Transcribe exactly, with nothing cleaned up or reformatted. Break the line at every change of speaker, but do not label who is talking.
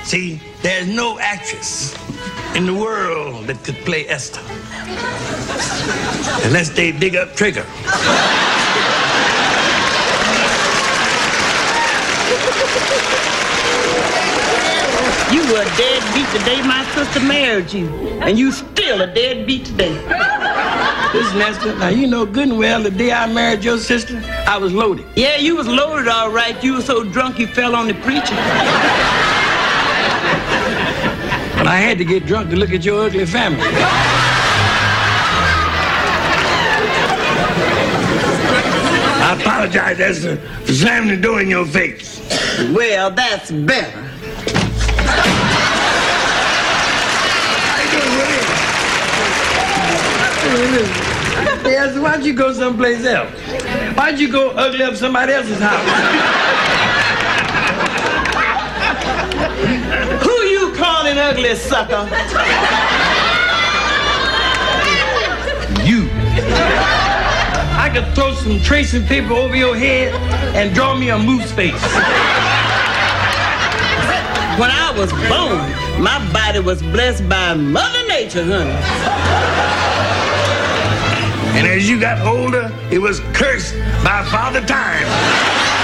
See, there's no actress in the world that could play Esther. Unless they dig up Trigger.
You were a deadbeat the day my sister married you, and you still a deadbeat today.
Listen, Esther, now you know good and well the day I married your sister, I was loaded.
Yeah, you was loaded all right. You were so drunk you fell on the preacher.
But I had to get drunk to look at your ugly family. I apologize, Esther, for slamming the door in your face.
Well, that's better.
Hey, Esther, why don't you go someplace else? Why don't you go ugly up somebody else's house?
Who you calling ugly, sucker?
You. I could throw some tracing paper over your head and draw me a moose face.
When I was born, my body was blessed by Mother Nature, honey.
And as you got older, it was cursed by Father Time.